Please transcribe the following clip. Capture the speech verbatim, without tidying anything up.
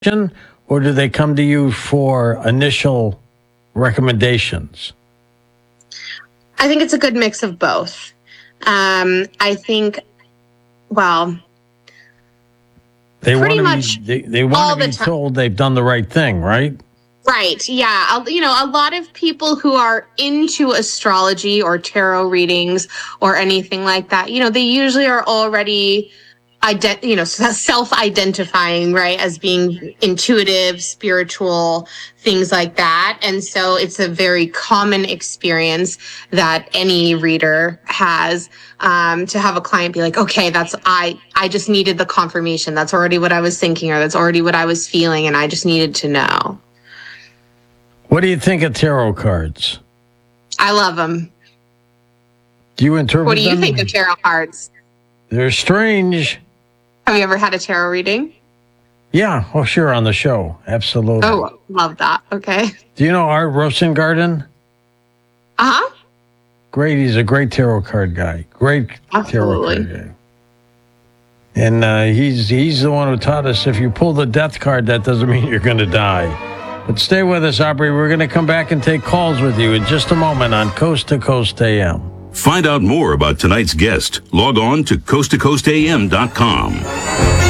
or do they come to you for initial recommendations? I think it's a good mix of both. Um, I think, well, they pretty want much to be, they, they want to be told they've done the right thing, right? Right. Yeah. You know, a lot of people who are into astrology or tarot readings or anything like that, you know, they usually are already, ident- you know, self-identifying, right, as being intuitive, spiritual, things like that. And so it's a very common experience that any reader has, um, to have a client be like, okay, that's, I, I just needed the confirmation. That's already what I was thinking, or that's already what I was feeling. And I just needed to know. What do you think of tarot cards? I love them. Do you interpret them? What do you them? think of tarot cards? They're strange. Have you ever had a tarot reading? Yeah. Oh, sure. On the show. Absolutely. Oh, love that. Okay. Do you know Art Rosengarten? Uh-huh. Great. He's a great tarot card guy. Great Absolutely. tarot card guy. And uh, he's, he's the one who taught us if you pull the death card, that doesn't mean you're going to die. But stay with us, Aubrey. We're going to come back and take calls with you in just a moment on Coast to Coast A M. Find out more about tonight's guest. Log on to coast to coast a m dot com.